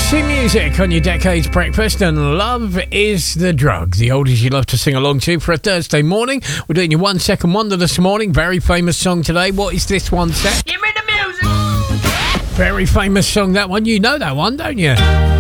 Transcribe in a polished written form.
Classy music on your Decades Breakfast, and Love is the Drug. The oldies you love to sing along to for a Thursday morning. We're doing your 1 second wonder this morning. Very famous song today. What is this one set? Give me the music. Very famous song, that one. You know that one, don't you?